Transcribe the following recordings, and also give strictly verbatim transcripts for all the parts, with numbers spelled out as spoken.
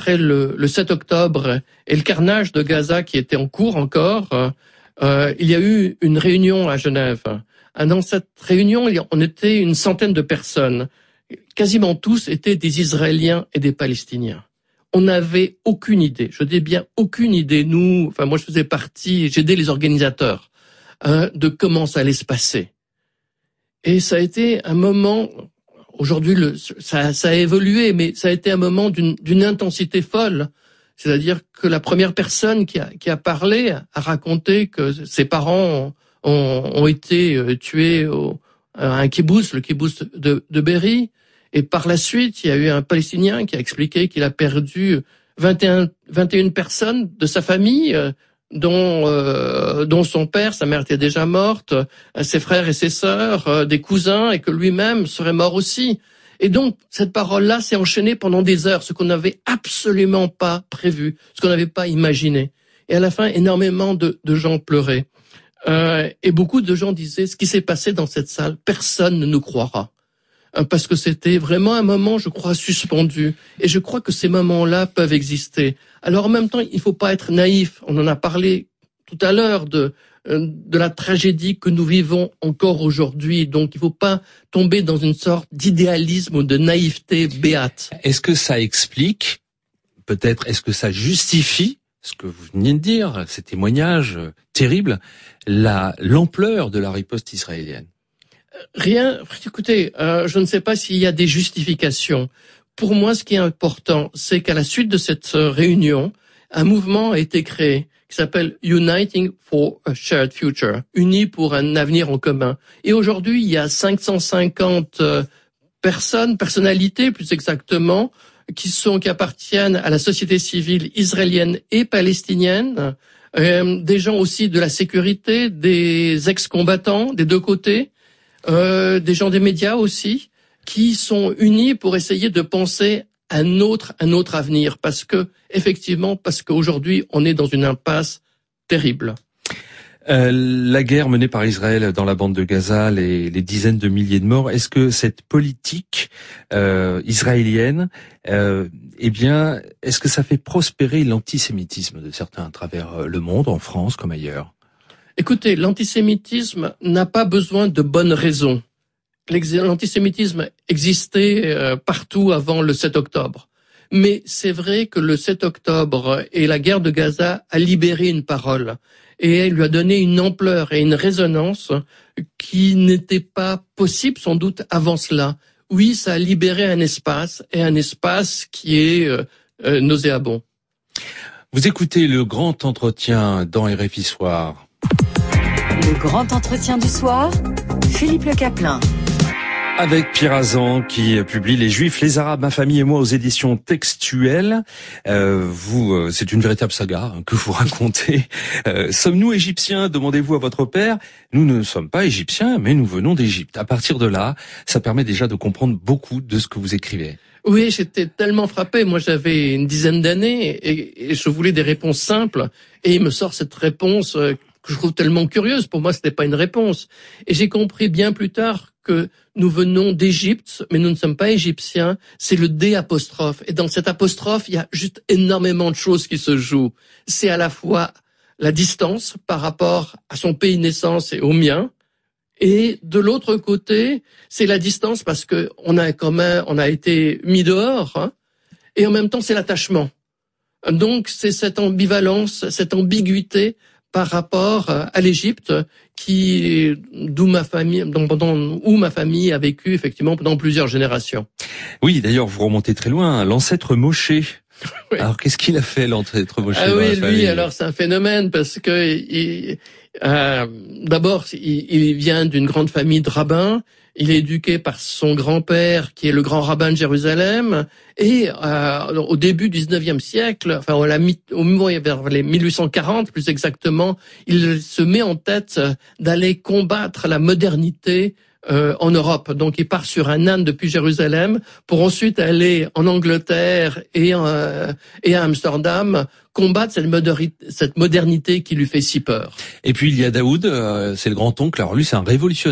après le, le sept octobre et le carnage de Gaza qui était en cours encore, euh, il y a eu une réunion à Genève. Dans cette réunion, on était une centaine de personnes. Quasiment tous étaient des Israéliens et des Palestiniens. On n'avait aucune idée, je dis bien aucune idée, nous, enfin moi je faisais partie, j'aidais les organisateurs, hein, de comment ça allait se passer. Et ça a été un moment, aujourd'hui le, ça, ça a évolué, mais ça a été un moment d'une, d'une intensité folle. C'est-à-dire que la première personne qui a, qui a parlé a raconté que ses parents ont, ont été tués au, à un kibboutz, le kibboutz de, de Be'eri. Et par la suite, il y a eu un Palestinien qui a expliqué qu'il a perdu vingt et un, vingt et une personnes de sa famille, dont, euh, dont son père, sa mère était déjà morte, ses frères et ses sœurs, euh, des cousins, et que lui-même serait mort aussi. Et donc, cette parole-là s'est enchaînée pendant des heures, ce qu'on n'avait absolument pas prévu, ce qu'on n'avait pas imaginé. Et à la fin, énormément de, de gens pleuraient. Euh, et beaucoup de gens disaient, ce qui s'est passé dans cette salle, personne ne nous croira. Parce que c'était vraiment un moment, je crois, suspendu. Et je crois que ces moments-là peuvent exister. Alors en même temps, il ne faut pas être naïf. On en a parlé tout à l'heure de, de la tragédie que nous vivons encore aujourd'hui. Donc il ne faut pas tomber dans une sorte d'idéalisme ou de naïveté béate. Est-ce que ça explique, peut-être, est-ce que ça justifie ce que vous venez de dire, ces témoignages terribles, la, l'ampleur de la riposte israélienne? Rien. Écoutez, euh, je ne sais pas s'il y a des justifications. Pour moi, ce qui est important, c'est qu'à la suite de cette réunion, un mouvement a été créé qui s'appelle Uniting for a Shared Future, Unis pour un avenir en commun. Et aujourd'hui, il y a cinq cent cinquante euh, personnes, personnalités plus exactement, qui sont qui appartiennent à la société civile israélienne et palestinienne, euh, des gens aussi de la sécurité, des ex-combattants des deux côtés. Euh, des gens des médias aussi, qui sont unis pour essayer de penser un autre, un autre avenir, parce que effectivement, parce qu'aujourd'hui, on est dans une impasse terrible. Euh, la guerre menée par Israël dans la bande de Gaza, les, les dizaines de milliers de morts, est-ce que cette politique euh, israélienne, euh, eh bien, est-ce que ça fait prospérer l'antisémitisme de certains à travers le monde, en France comme ailleurs? Écoutez, l'antisémitisme n'a pas besoin de bonnes raisons. L'antisémitisme existait euh, partout avant le sept octobre. Mais c'est vrai que le sept octobre et la guerre de Gaza a libéré une parole et elle lui a donné une ampleur et une résonance qui n'était pas possible sans doute avant cela. Oui, ça a libéré un espace et un espace qui est euh, euh, nauséabond. Vous écoutez le grand entretien dans R F I Soir. Le grand entretien du soir, Philippe Le Caplin. Avec Pierre Azan qui publie Les Juifs, les Arabes, ma famille et moi aux éditions textuelles. Euh, vous, euh, c'est une véritable saga hein, que vous racontez. Euh, sommes-nous égyptiens? Demandez-vous à votre père. Nous ne sommes pas égyptiens, mais nous venons d'Égypte. À partir de là, ça permet déjà de comprendre beaucoup de ce que vous écrivez. Oui, j'étais tellement frappé. Moi, j'avais une dizaine d'années et, et je voulais des réponses simples. Et il me sort cette réponse euh, que je trouve tellement curieuse. Pour moi, c'était pas une réponse. Et j'ai compris bien plus tard que nous venons d'Égypte, mais nous ne sommes pas égyptiens. C'est le D apostrophe. Et dans cette apostrophe, il y a juste énormément de choses qui se jouent. C'est à la fois la distance par rapport à son pays de naissance et au mien. Et de l'autre côté, c'est la distance parce que on a quand même, on a été mis dehors. Hein, et en même temps, c'est l'attachement. Donc, c'est cette ambivalence, cette ambiguïté par rapport à l'Égypte, qui, d'où ma famille, pendant, où ma famille a vécu effectivement pendant plusieurs générations. Oui, d'ailleurs, vous remontez très loin, l'ancêtre Moshe. Oui. Alors, qu'est-ce qu'il a fait, l'ancêtre Moshe? Ah oui, lui, alors c'est un phénomène parce que il, euh, d'abord, il, il vient d'une grande famille de rabbins. Il est éduqué par son grand-père, qui est le grand rabbin de Jérusalem. Et euh, au début du dix-neuvième siècle, enfin au, au moment vers les mille huit cent quarante plus exactement, il se met en tête d'aller combattre la modernité euh, en Europe. Donc il part sur un âne depuis Jérusalem pour ensuite aller en Angleterre et, euh, et à Amsterdam combattre cette modernité, cette modernité qui lui fait si peur. Et puis il y a Daoud, euh, c'est le grand-oncle. Alors lui, c'est un révolutionnaire.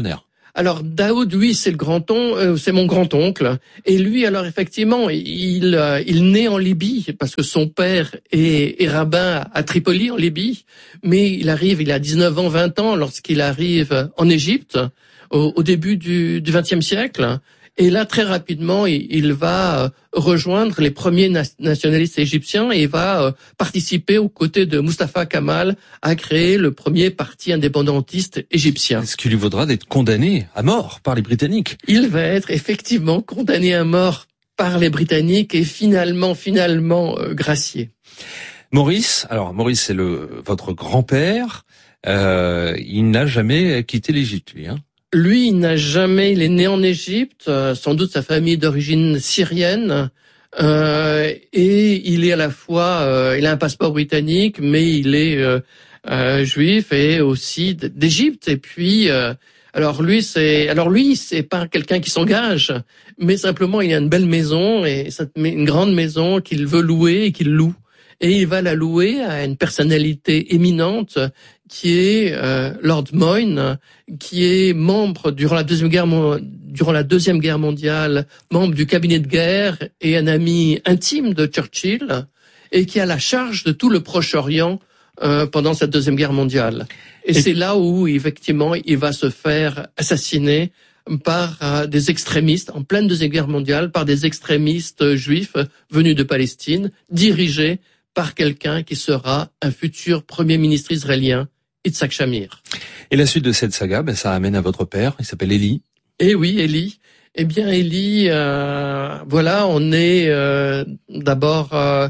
Alors Daoud, oui, c'est le grand-oncle, euh, c'est mon grand-oncle. Et lui, alors effectivement, il euh, il naît en Libye parce que son père est, est rabbin à Tripoli en Libye, mais il arrive, il a dix-neuf ans, vingt ans lorsqu'il arrive en Égypte au, au début du du vingtième siècle. Et là, très rapidement, il, il va rejoindre les premiers na- nationalistes égyptiens et il va euh, participer aux côtés de Mustafa Kemal à créer le premier parti indépendantiste égyptien. Ce qui lui vaudra d'être condamné à mort par les Britanniques. Il va être effectivement condamné à mort par les Britanniques et finalement, finalement euh, gracié. Maurice, alors Maurice, c'est le votre grand-père. Euh, il n'a jamais quitté l'Égypte, lui, hein. Lui, il n'a jamais, il est né en Égypte, euh, sans doute sa famille d'origine syrienne, euh, et il est à la fois, euh, il a un passeport britannique, mais il est euh, euh, juif et aussi d'Égypte. Et puis, euh, alors lui, c'est, alors lui, c'est pas quelqu'un qui s'engage, mais simplement il a une belle maison et une grande maison qu'il veut louer et qu'il loue. Et il va la louer à une personnalité éminente qui est euh, Lord Moyne, qui est membre durant la deuxième guerre durant la deuxième guerre mondiale, membre du cabinet de guerre et un ami intime de Churchill, et qui a la charge de tout le Proche-Orient euh, pendant cette deuxième guerre mondiale. Et, et c'est là où effectivement il va se faire assassiner par euh, des extrémistes en pleine deuxième guerre mondiale, par des extrémistes juifs venus de Palestine, dirigés par quelqu'un qui sera un futur premier ministre israélien, Yitzhak Shamir. Et la suite de cette saga, ben, ça amène à votre père, il s'appelle Élie. Eh oui, Élie. Eh bien, Élie, euh, voilà, on est euh, d'abord, euh,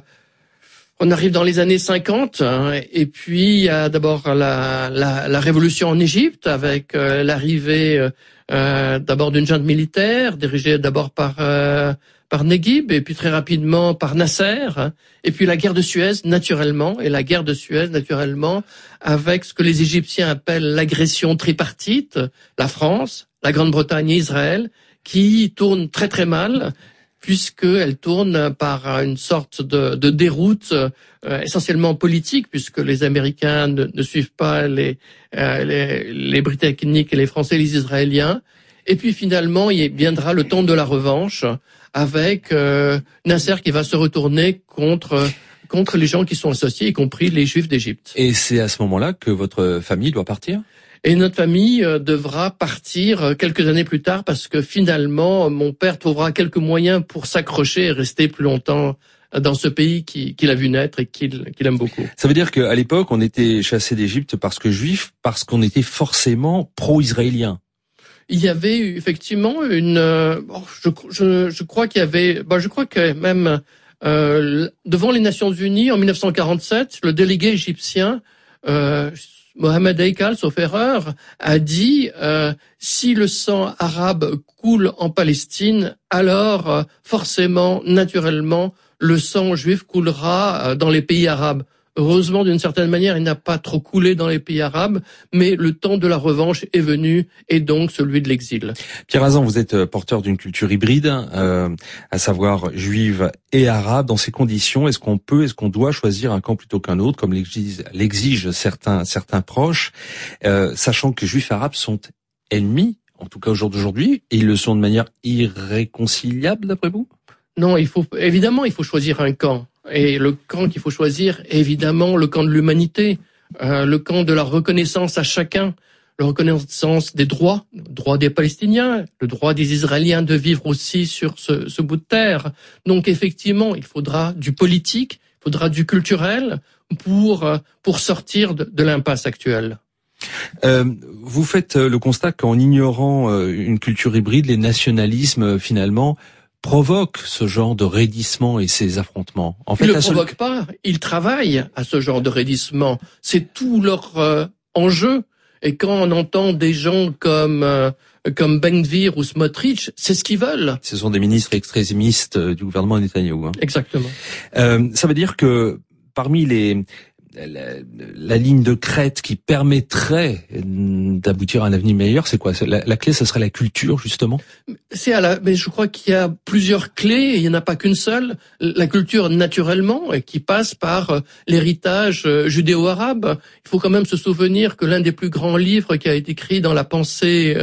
on arrive dans les années cinquante, hein, et puis il y a d'abord la, la, la révolution en Égypte avec euh, l'arrivée euh, d'abord d'une junte militaire dirigée d'abord par euh, par Neguib, et puis très rapidement par Nasser, et puis la guerre de Suez, naturellement, et la guerre de Suez, naturellement, avec ce que les Égyptiens appellent l'agression tripartite, la France, la Grande-Bretagne et Israël, qui tourne très très mal, puisqu'elle tourne par une sorte de, de déroute euh, essentiellement politique, puisque les Américains ne, ne suivent pas les, euh, les, les Britanniques et les Français et les Israéliens. Et puis finalement, il viendra le temps de la revanche, avec euh, Nasser qui va se retourner contre contre les gens qui sont associés, y compris les Juifs d'Égypte. Et c'est à ce moment-là que votre famille doit partir ? Et notre famille euh, devra partir euh, quelques années plus tard, parce que finalement, mon père trouvera quelques moyens pour s'accrocher et rester plus longtemps dans ce pays qu'il, qu'il a vu naître et qu'il, qu'il aime beaucoup. Ça veut dire qu'à l'époque, on était chassé d'Égypte parce que juif, parce qu'on était forcément pro-israélien. Il y avait eu effectivement une. Euh, je, je, je crois qu'il y avait. Bah, je crois que même euh, devant les Nations Unies en dix-neuf cent quarante-sept, le délégué égyptien euh, Mohamed Haikal, sauf erreur, a dit euh, si le sang arabe coule en Palestine, alors euh, forcément, naturellement, le sang juif coulera euh, dans les pays arabes. Heureusement, d'une certaine manière, il n'a pas trop coulé dans les pays arabes, mais le temps de la revanche est venu, et donc celui de l'exil. Pierre Azan, vous êtes porteur d'une culture hybride, euh, à savoir juive et arabe. Dans ces conditions, est-ce qu'on peut, est-ce qu'on doit choisir un camp plutôt qu'un autre, comme l'exigent, l'exigent certains, certains proches, euh, sachant que juifs et arabes sont ennemis, en tout cas au jour d'aujourd'hui, et ils le sont de manière irréconciliable, d'après vous ? Non, il faut évidemment, il faut choisir un camp. Et le camp qu'il faut choisir, évidemment, le camp de l'humanité, euh, le camp de la reconnaissance à chacun, la reconnaissance des droits, le droit des Palestiniens, le droit des Israéliens de vivre aussi sur ce, ce bout de terre. Donc effectivement, il faudra du politique, il faudra du culturel pour pour sortir de, de l'impasse actuelle. Euh, vous faites le constat qu'en ignorant une culture hybride, les nationalismes finalement provoque ce genre de raidissement et ces affrontements. En fait, ils ne le provoquent pas, ils travaillent à ce genre de raidissement. C'est tout leur euh, enjeu. Et quand on entend des gens comme euh, comme Ben Gvir ou Smotrich, c'est ce qu'ils veulent. Ce sont des ministres extrémistes du gouvernement Netanyahou. Hein. Exactement. Euh, ça veut dire que parmi les La, la ligne de crête qui permettrait d'aboutir à un avenir meilleur, c'est quoi ? La, la clé, ce serait la culture, justement ? C'est à la, mais je crois qu'il y a plusieurs clés, et il n'y en a pas qu'une seule. La culture, naturellement, qui passe par l'héritage judéo-arabe. Il faut quand même se souvenir que l'un des plus grands livres qui a été écrit dans la pensée euh,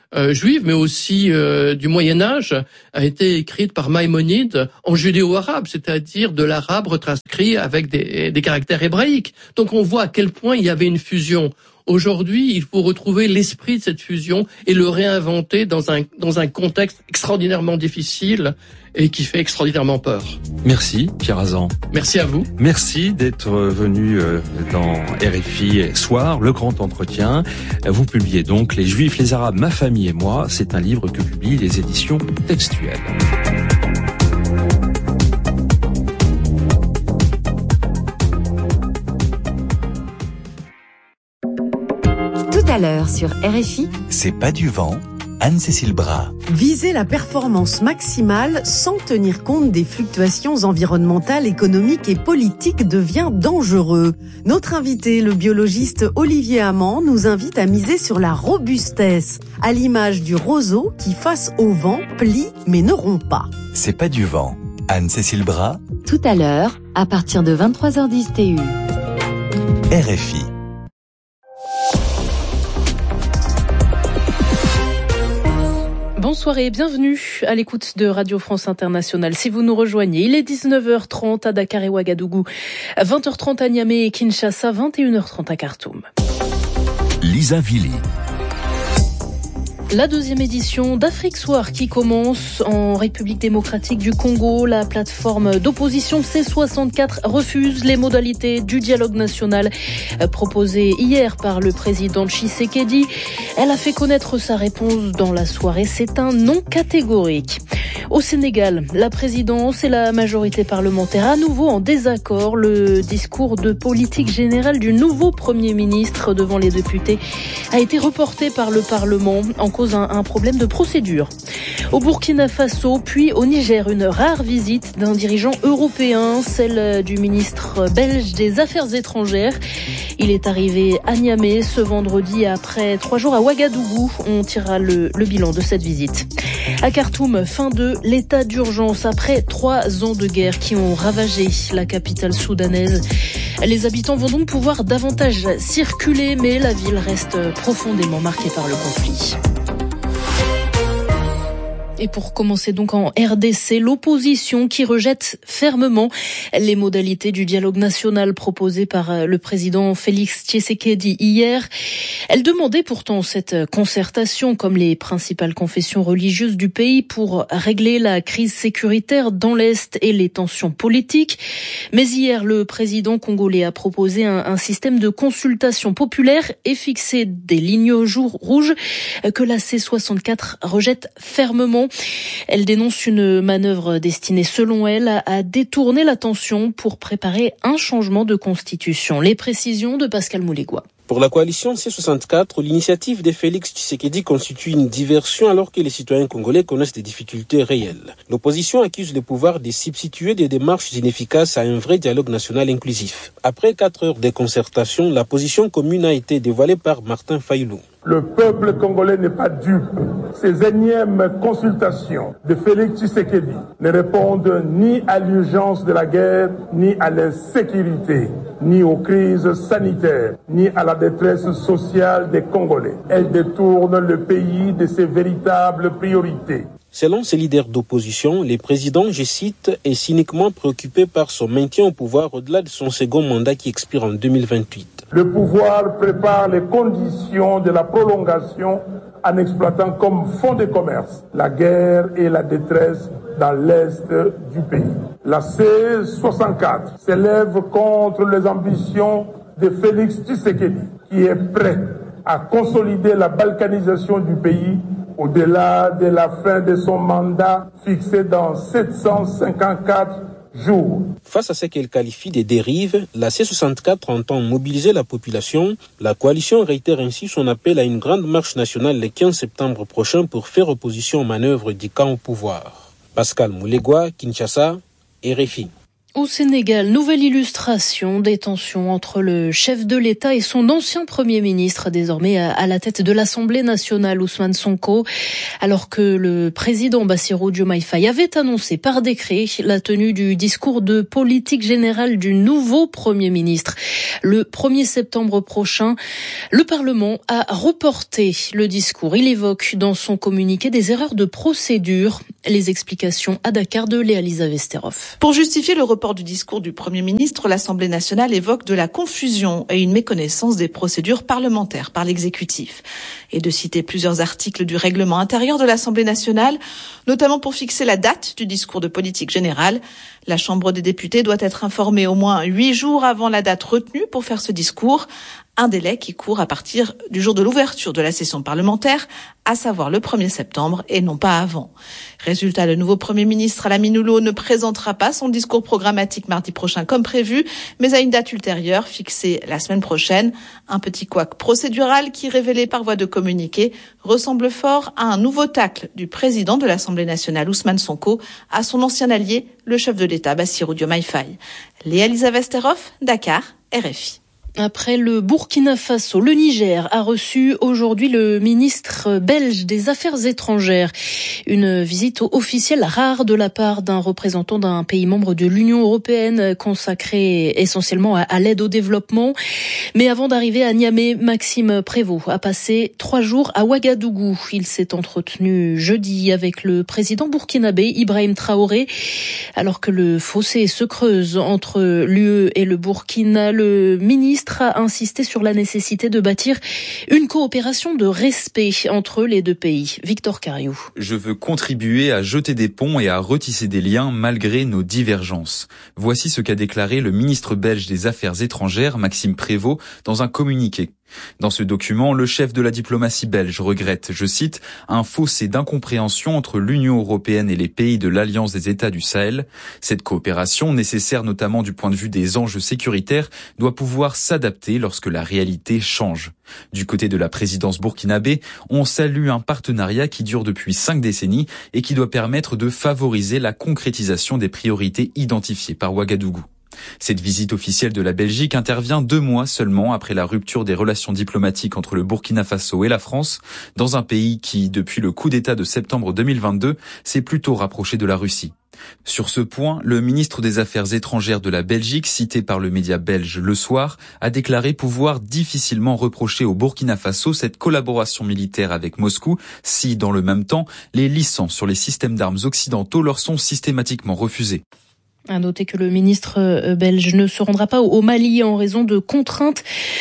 euh, juive, mais aussi euh, du Moyen Âge, a été écrite par Maïmonide en judéo-arabe, c'est-à-dire de l'arabe retranscrit avec des, des caractères hébraïques. Donc on voit à quel point il y avait une fusion. Aujourd'hui, il faut retrouver l'esprit de cette fusion et le réinventer dans un dans un contexte extraordinairement difficile et qui fait extraordinairement peur. Merci Pierre Azan. Merci à vous. Merci d'être venu dans R F I Soir, le grand entretien. Vous publiez donc Les Juifs, les Arabes, ma famille et moi. C'est un livre que publient les éditions Textuelles. Tout à l'heure sur R F I. C'est pas du vent. Anne-Cécile Bras. Viser la performance maximale sans tenir compte des fluctuations environnementales, économiques et politiques devient dangereux. Notre invité, le biologiste Olivier Amand, nous invite à miser sur la robustesse, à l'image du roseau qui, face au vent, plie mais ne rompt pas. C'est pas du vent. Anne-Cécile Bras. Tout à l'heure, à partir de vingt-trois heures dix T U. R F I. Bonsoir et bienvenue à l'écoute de Radio France Internationale. Si vous nous rejoignez, il est dix-neuf heures trente à Dakar et Ouagadougou, vingt heures trente à Niamey et Kinshasa, vingt et une heures trente à Khartoum. Lisa Vili. La deuxième édition d'Afrique Soir qui commence en République démocratique du Congo. La plateforme d'opposition C soixante-quatre refuse les modalités du dialogue national proposé hier par le président Tshisekedi. Elle a fait connaître sa réponse dans la soirée. C'est un non catégorique. Au Sénégal, la présidence et la majorité parlementaire à nouveau en désaccord. Le discours de politique générale du nouveau Premier ministre devant les députés a été reporté par le Parlement en cause un, un problème de procédure. Au Burkina Faso, puis au Niger, une rare visite d'un dirigeant européen, celle du ministre belge des Affaires étrangères. Il est arrivé à Niamey ce vendredi après trois jours à Ouagadougou. On tirera le, le bilan de cette visite. À Khartoum, fin de l'état d'urgence après trois ans de guerre qui ont ravagé la capitale soudanaise. Les habitants vont donc pouvoir davantage circuler, mais la ville reste profondément marquée par le conflit. Et pour commencer donc en R D C, l'opposition qui rejette fermement les modalités du dialogue national proposé par le président Félix Tshisekedi hier. Elle demandait pourtant cette concertation, comme les principales confessions religieuses du pays, pour régler la crise sécuritaire dans l'Est et les tensions politiques. Mais hier, le président congolais a proposé un, un système de consultation populaire et fixé des lignes rouges que la C soixante-quatre rejette fermement. Elle dénonce une manœuvre destinée, selon elle, à détourner l'attention pour préparer un changement de constitution. Les précisions de Pascal Moulégois. Pour la coalition C soixante-quatre, l'initiative de Félix Tshisekedi constitue une diversion alors que les citoyens congolais connaissent des difficultés réelles. L'opposition accuse le pouvoir de substituer des démarches inefficaces à un vrai dialogue national inclusif. Après quatre heures de concertation, la position commune a été dévoilée par Martin Fayulu. Le peuple congolais n'est pas dupe. Ces énièmes consultations de Félix Tshisekedi ne répondent ni à l'urgence de la guerre, ni à l'insécurité, ni aux crises sanitaires, ni à la détresse sociale des Congolais. Elles détournent le pays de ses véritables priorités. Selon ces leaders d'opposition, le président, je cite, est cyniquement préoccupé par son maintien au pouvoir au-delà de son second mandat qui expire en deux mille vingt-huit. Le pouvoir prépare les conditions de la prolongation en exploitant comme fonds de commerce la guerre et la détresse dans l'est du pays. La C soixante-quatre s'élève contre les ambitions de Félix Tshisekedi, qui est prêt à consolider la balkanisation du pays au-delà de la fin de son mandat fixé dans sept cent cinquante-quatre jours. Face à ce qu'elle qualifie de dérives, la C soixante-quatre entend mobiliser la population. La coalition réitère ainsi son appel à une grande marche nationale le quinze septembre prochain pour faire opposition aux manœuvres du camp au pouvoir. Pascal Moulégois, Kinshasa, R F I. Au Sénégal, nouvelle illustration des tensions entre le chef de l'État et son ancien Premier ministre, désormais à la tête de l'Assemblée nationale, Ousmane Sonko, alors que le président Bassirou Diomaye Faye avait annoncé par décret la tenue du discours de politique générale du nouveau Premier ministre le premier septembre prochain. Le Parlement a reporté le discours. Il évoque dans son communiqué des erreurs de procédure. Les explications à Dakar de Léa-Lisa Vesterov. Pour justifier le report du discours du Premier ministre, l'Assemblée nationale évoque de la confusion et une méconnaissance des procédures parlementaires par l'exécutif. Et de citer plusieurs articles du règlement intérieur de l'Assemblée nationale, notamment pour fixer la date du discours de politique générale. La Chambre des députés doit être informée au moins huit jours avant la date retenue pour faire ce discours. Un délai qui court à partir du jour de l'ouverture de la session parlementaire, à savoir le premier septembre et non pas avant. Résultat, le nouveau Premier ministre Lamine Oulo ne présentera pas son discours programmatique mardi prochain comme prévu, mais à une date ultérieure fixée la semaine prochaine. Un petit couac procédural qui, révélé par voie de communiqué, ressemble fort à un nouveau tacle du président de l'Assemblée nationale Ousmane Sonko à son ancien allié, le chef de l'État Bassirou Diomaye Faye. Léa-Lisa Vesterov, Dakar, R F I. Après le Burkina Faso, le Niger a reçu aujourd'hui le ministre belge des Affaires étrangères. Une visite officielle rare de la part d'un représentant d'un pays membre de l'Union européenne consacré essentiellement à l'aide au développement. Mais avant d'arriver à Niamey, Maxime Prévost a passé trois jours à Ouagadougou. Il s'est entretenu jeudi avec le président burkinabé Ibrahim Traoré. Alors que le fossé se creuse entre l'U E et le Burkina, le ministre a insisté sur la nécessité de bâtir une coopération de respect entre les deux pays. Victor Cariou. Je veux contribuer à jeter des ponts et à retisser des liens malgré nos divergences. Voici ce qu'a déclaré le ministre belge des Affaires étrangères, Maxime Prévost, dans un communiqué. Dans ce document, le chef de la diplomatie belge regrette, je cite, un fossé d'incompréhension entre l'Union européenne et les pays de l'Alliance des États du Sahel. Cette coopération, nécessaire notamment du point de vue des enjeux sécuritaires, doit pouvoir s'adapter lorsque la réalité change. Du côté de la présidence burkinabé, on salue un partenariat qui dure depuis cinq décennies et qui doit permettre de favoriser la concrétisation des priorités identifiées par Ouagadougou. Cette visite officielle de la Belgique intervient deux mois seulement après la rupture des relations diplomatiques entre le Burkina Faso et la France, dans un pays qui, depuis le coup d'État de septembre deux mille vingt-deux, s'est plutôt rapproché de la Russie. Sur ce point, le ministre des Affaires étrangères de la Belgique, cité par le média belge Le Soir, a déclaré pouvoir difficilement reprocher au Burkina Faso cette collaboration militaire avec Moscou si, dans le même temps, les licences sur les systèmes d'armes occidentaux leur sont systématiquement refusées. À noter que le ministre belge ne se rendra pas au Mali en raison de contraintes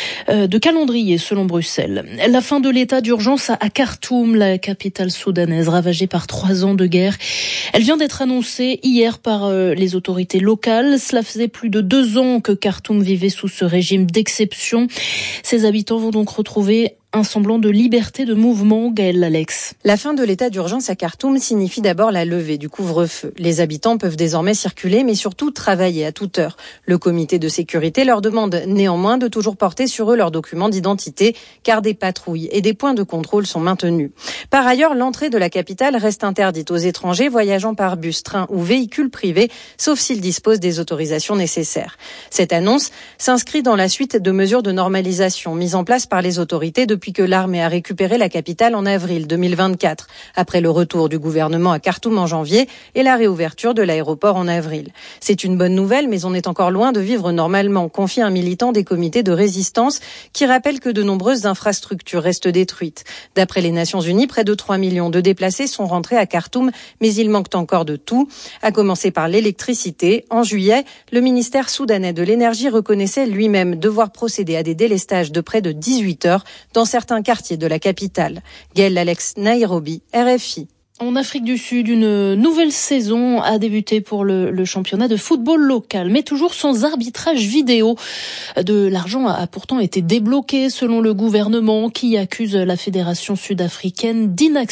de calendrier selon Bruxelles. La fin de l'état d'urgence à Khartoum, la capitale soudanaise ravagée par trois ans de guerre. Elle vient d'être annoncée hier par les autorités locales. Cela faisait plus de deux ans que Khartoum vivait sous ce régime d'exception. Ses habitants vont donc retrouver un semblant de liberté de mouvement. Gaël Alex. La fin de l'état d'urgence à Khartoum signifie d'abord la levée du couvre-feu. Les habitants peuvent désormais circuler, mais surtout travailler à toute heure. Le comité de sécurité leur demande néanmoins de toujours porter sur eux leurs documents d'identité, car des patrouilles et des points de contrôle sont maintenus. Par ailleurs, l'entrée de la capitale reste interdite aux étrangers voyageant par bus, train ou véhicule privé, sauf s'ils disposent des autorisations nécessaires. Cette annonce s'inscrit dans la suite de mesures de normalisation mises en place par les autorités depuis que l'armée a récupéré la capitale en avril deux mille vingt-quatre, après le retour du gouvernement à Khartoum en janvier et la réouverture de l'aéroport en avril. C'est une bonne nouvelle, mais on est encore loin de vivre normalement, confie un militant des comités de résistance qui rappelle que de nombreuses infrastructures restent détruites. D'après les Nations Unies, près de trois millions de déplacés sont rentrés à Khartoum, mais il manque encore de tout, à commencer par l'électricité. En juillet, le ministère soudanais de l'énergie reconnaissait lui-même devoir procéder à des délestages de près de dix-huit heures dans certains quartiers de la capitale. Gaël Alex, Nairobi, R F I. En Afrique du Sud, une nouvelle saison a débuté pour le, le championnat de football local, mais toujours sans arbitrage vidéo. De l'argent a pourtant été débloqué selon le gouvernement qui accuse la fédération sud-africaine d'inaction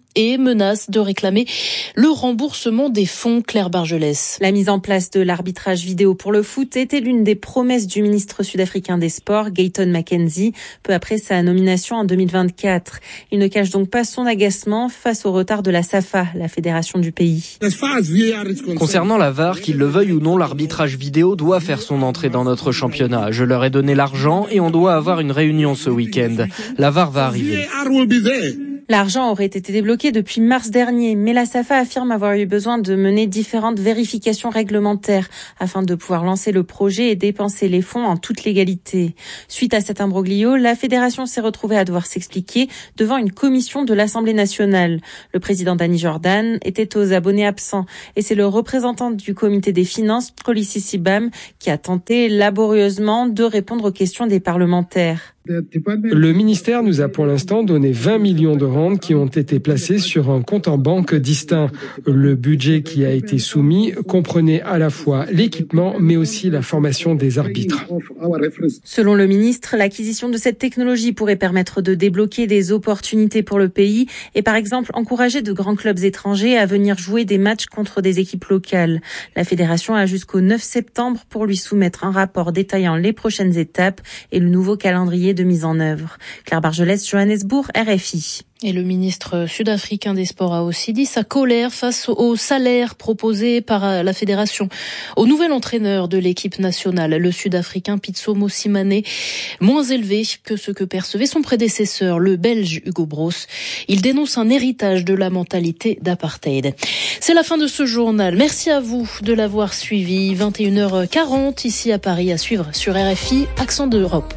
et menace de réclamer le remboursement des fonds. Claire Bargelès. La mise en place de l'arbitrage vidéo pour le foot était l'une des promesses du ministre sud-africain des Sports, Gayton McKenzie, peu après sa nomination en deux mille vingt-quatre. Il ne cache donc pas son agacement face au retard de la SAFA, la fédération du pays. Concernant la V A R, qu'il le veuille ou non, l'arbitrage vidéo doit faire son entrée dans notre championnat. Je leur ai donné l'argent et on doit avoir une réunion ce week-end. La V A R va arriver. L'argent aurait été débloqué depuis mars dernier, mais la SAFA affirme avoir eu besoin de mener différentes vérifications réglementaires afin de pouvoir lancer le projet et dépenser les fonds en toute légalité. Suite à cet imbroglio, la fédération s'est retrouvée à devoir s'expliquer devant une commission de l'Assemblée nationale. Le président Danny Jordan était aux abonnés absents et c'est le représentant du comité des finances, Trolisi Sibam, qui a tenté laborieusement de répondre aux questions des parlementaires. Le ministère nous a pour l'instant donné vingt millions de rentes qui ont été placées sur un compte en banque distinct. Le budget qui a été soumis comprenait à la fois l'équipement mais aussi la formation des arbitres. Selon le ministre, l'acquisition de cette technologie pourrait permettre de débloquer des opportunités pour le pays et par exemple encourager de grands clubs étrangers à venir jouer des matchs contre des équipes locales. La fédération a jusqu'au neuf septembre pour lui soumettre un rapport détaillant les prochaines étapes et le nouveau calendrier de mise en œuvre. Claire Bargelès, Johannesburg, R F I. Et le ministre sud-africain des Sports a aussi dit sa colère face au salaire proposé par la fédération au nouvel entraîneur de l'équipe nationale, le sud-africain Pitso Mosimane, moins élevé que ce que percevait son prédécesseur, le belge Hugo Broos. Il dénonce un héritage de la mentalité d'apartheid. C'est la fin de ce journal. Merci à vous de l'avoir suivi. vingt et une heures quarante ici à Paris, à suivre sur R F I, Accent d'Europe.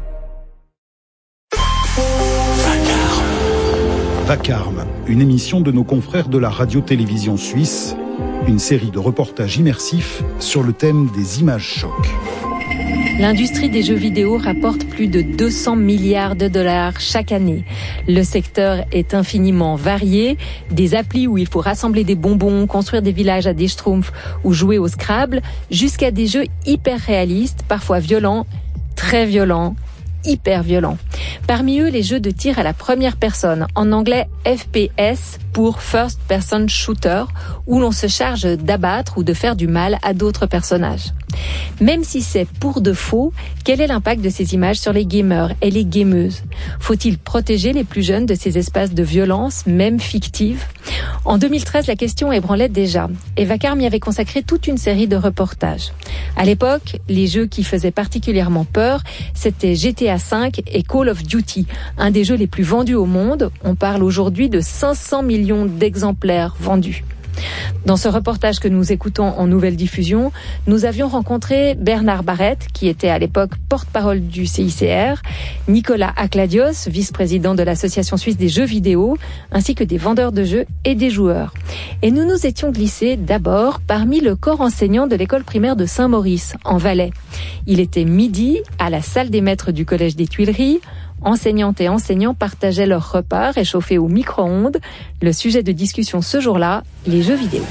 Vacarme, une émission de nos confrères de la radio-télévision suisse, une série de reportages immersifs sur le thème des images chocs. L'industrie des jeux vidéo rapporte plus de deux cents milliards de dollars chaque année. Le secteur est infiniment varié, des applis où il faut rassembler des bonbons, construire des villages à des schtroumpfs ou jouer au Scrabble, jusqu'à des jeux hyper réalistes, parfois violents, très violents, hyper violents. Parmi eux, les jeux de tir à la première personne, en anglais F P S pour First Person Shooter, où l'on se charge d'abattre ou de faire du mal à d'autres personnages. Même si c'est pour de faux, quel est l'impact de ces images sur les gamers et les gameuses ? Faut-il protéger les plus jeunes de ces espaces de violence, même fictives ? En deux mille treize, la question ébranlait déjà, et Vacarme y avait consacré toute une série de reportages. À l'époque, les jeux qui faisaient particulièrement peur, c'était G T A cinq et Call of Duty, un des jeux les plus vendus au monde. On parle aujourd'hui de cinq cents millions d'exemplaires vendus. Dans ce reportage que nous écoutons en nouvelle diffusion, nous avions rencontré Bernard Barrette, qui était à l'époque porte-parole du C I C R, Nicolas Akladios, vice-président de l'Association suisse des jeux vidéo, ainsi que des vendeurs de jeux et des joueurs. Et nous nous étions glissés d'abord parmi le corps enseignant de l'école primaire de Saint-Maurice, en Valais. Il était midi à la salle des maîtres du collège des Tuileries. Enseignantes et enseignants partageaient leurs repas réchauffés au micro-ondes. Le sujet de discussion ce jour-là, les jeux vidéo.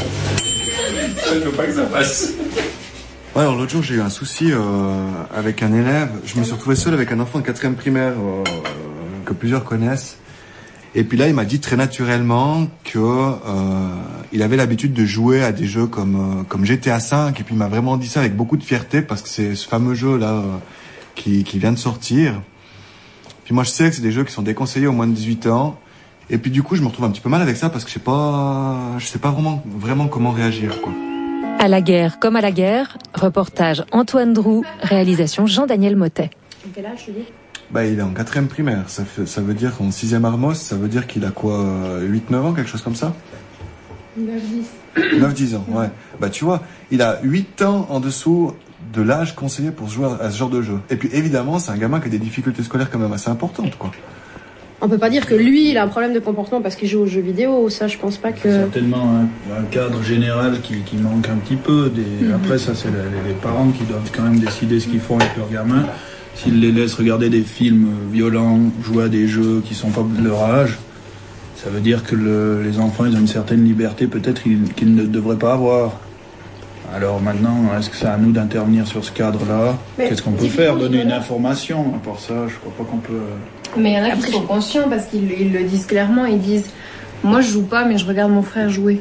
Je veux pas que ça passe. Ouais, alors l'autre jour j'ai eu un souci euh, avec un élève. Je me suis retrouvé seul avec un enfant de quatrième primaire euh, que plusieurs connaissent. Et puis là il m'a dit très naturellement que euh, il avait l'habitude de jouer à des jeux comme euh, comme G T A cinq. Et puis il m'a vraiment dit ça avec beaucoup de fierté parce que c'est ce fameux jeu là euh, qui, qui vient de sortir. Puis moi je sais que c'est des jeux qui sont déconseillés aux moins de dix-huit ans. Et puis du coup je me retrouve un petit peu mal avec ça parce que je sais pas, je sais pas vraiment, vraiment comment réagir quoi. À la guerre comme à la guerre, reportage Antoine Drou, réalisation Jean-Daniel Mottet. Quel âge tu dis ? Bah il est en quatrième primaire, ça, fait, ça veut dire qu'en sixième Armos, ça veut dire qu'il a quoi, huit neuf ans, quelque chose comme ça ? neuf dix. neuf dix ans, ouais. Bah tu vois, il a huit ans en dessous de l'âge conseillé pour jouer à ce genre de jeu. Et puis évidemment, c'est un gamin qui a des difficultés scolaires quand même assez importantes, quoi. On peut pas dire que lui, il a un problème de comportement parce qu'il joue aux jeux vidéo. Ça, je pense pas que... C'est certainement un, un cadre général qui, qui manque un petit peu. Des... Mm-hmm. Après, ça, c'est les, les parents qui doivent quand même décider ce qu'ils font avec leurs gamins. S'ils les laissent regarder des films violents, jouer à des jeux qui sont pas de leur âge, ça veut dire que le, les enfants, ils ont une certaine liberté peut-être qu'ils, qu'ils ne devraient pas avoir. Alors maintenant, est-ce que c'est à nous d'intervenir sur ce cadre-là ? Mais qu'est-ce qu'on peut faire ? Donner une information ? À part ça, je crois pas qu'on peut... Mais il y en a qui sont conscients parce qu'ils ils le disent clairement, ils disent Moi, je joue pas, mais je regarde mon frère jouer.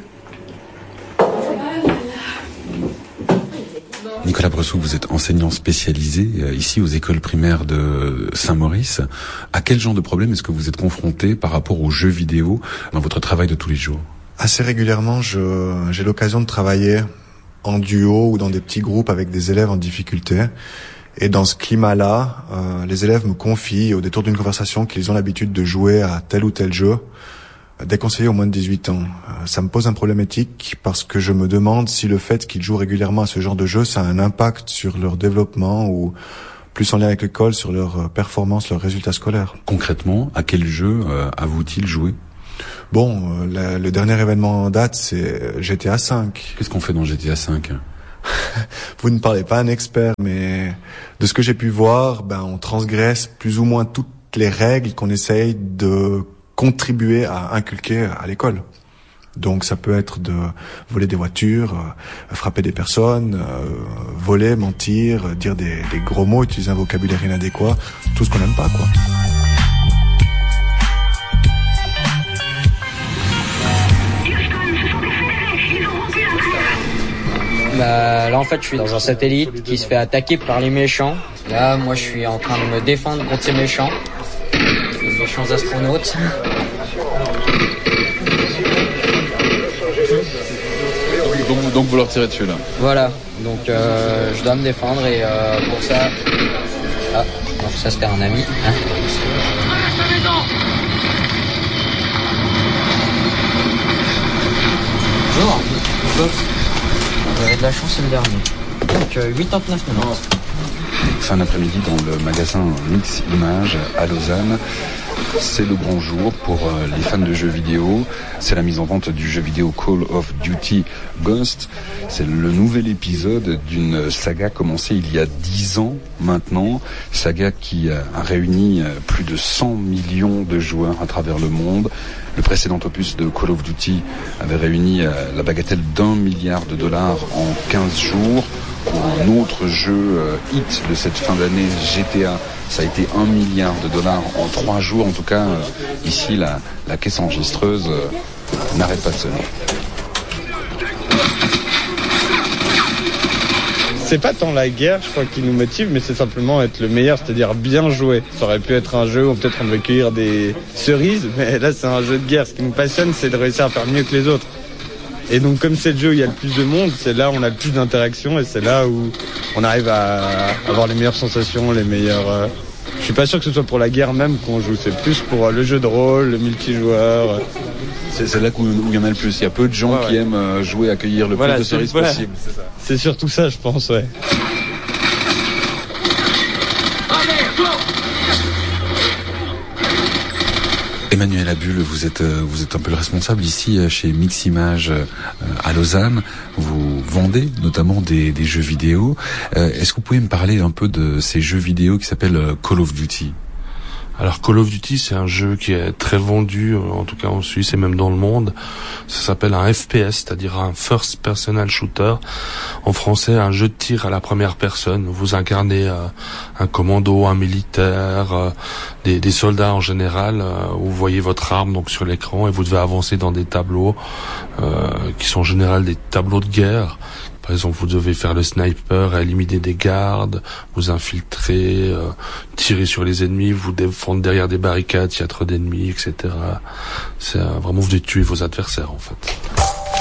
Nicolas Bressou, vous êtes enseignant spécialisé euh, ici aux écoles primaires de Saint-Maurice. À quel genre de problème est-ce que vous êtes confronté par rapport aux jeux vidéo dans votre travail de tous les jours? Assez régulièrement, je, j'ai l'occasion de travailler en duo ou dans des petits groupes avec des élèves en difficulté. Et dans ce climat-là, euh, les élèves me confient au détour d'une conversation qu'ils ont l'habitude de jouer à tel ou tel jeu, déconseillé aux moins de dix-huit ans. Euh, ça me pose un problème éthique parce que je me demande si le fait qu'ils jouent régulièrement à ce genre de jeu, ça a un impact sur leur développement ou plus en lien avec l'école, sur leur performance, leurs résultats scolaires. Concrètement, à quel jeu euh, avouent-ils joué? Bon, euh, la, le dernier événement en date, c'est G T A cinq. Qu'est-ce qu'on fait dans G T A cinq? Vous ne parlez pas à un expert, mais de ce que j'ai pu voir, ben on transgresse plus ou moins toutes les règles qu'on essaye de contribuer à inculquer à l'école. Donc ça peut être de voler des voitures, euh, frapper des personnes, euh, voler, mentir, dire des, des gros mots, utiliser un vocabulaire inadéquat, tout ce qu'on n'aime pas, quoi. Bah, là en fait je suis dans un satellite qui se fait attaquer par les méchants. Là moi je suis en train de me défendre contre ces méchants. Les méchants astronautes. Donc, donc vous leur tirez dessus là. Voilà, donc euh, je dois me défendre et euh, pour ça... Ah, non, ça c'était un ami. Hein. Bonjour. Bonjour. Vous avez de la chance, c'est le dernier. Donc euh, huit heures neuf maintenant. Fin d'après-midi dans le magasin Mix Images à Lausanne. C'est le grand jour pour les fans de jeux vidéo. C'est la mise en vente du jeu vidéo Call of Duty Ghost. C'est le nouvel épisode d'une saga commencée il y a dix ans maintenant. Saga qui a réuni plus de cent millions de joueurs à travers le monde. Le précédent opus de Call of Duty avait réuni la bagatelle d'un milliard de dollars en quinze jours. Pour un autre jeu euh, hit de cette fin d'année, G T A, ça a été un milliard de dollars en trois jours. En tout cas, euh, ici, la, la caisse enregistreuse euh, n'arrête pas de sonner. C'est pas tant la guerre, je crois, qui nous motive, mais c'est simplement être le meilleur, c'est-à-dire bien jouer. Ça aurait pu être un jeu où peut-être on devait cueillir des cerises, mais là c'est un jeu de guerre. Ce qui nous passionne, c'est de réussir à faire mieux que les autres. Et donc comme c'est le jeu où il y a le plus de monde, c'est là où on a le plus d'interaction et c'est là où on arrive à avoir les meilleures sensations, les meilleurs... Euh... Je suis pas sûr que ce soit pour la guerre même qu'on joue, c'est plus pour le jeu de rôle, le multijoueur. C'est, c'est là où il y en a le plus. Il y a peu de gens ouais, ouais. qui aiment jouer à cueillir le voilà, plus de cerises voilà. possible. C'est ça. C'est surtout ça, je pense, ouais. Emmanuel Abulle, vous êtes vous êtes un peu le responsable ici chez Mix Images à Lausanne. Vous vendez notamment des, des jeux vidéo. Est-ce que vous pouvez me parler un peu de ces jeux vidéo qui s'appellent Call of Duty ? Alors Call of Duty, c'est un jeu qui est très vendu, en tout cas en Suisse et même dans le monde. Ça s'appelle un F P S, c'est-à-dire un First Personal Shooter. En français, un jeu de tir à la première personne. Vous incarnez euh, un commando, un militaire, euh, des, des soldats en général. Euh, vous voyez votre arme donc sur l'écran et vous devez avancer dans des tableaux euh, qui sont en général des tableaux de guerre. Par exemple, vous devez faire le sniper, éliminer des gardes, vous infiltrer, euh, tirer sur les ennemis, vous défendre derrière des barricades s'il y a trop d'ennemis, et cetera. C'est euh, vraiment vous devez tuer vos adversaires en fait.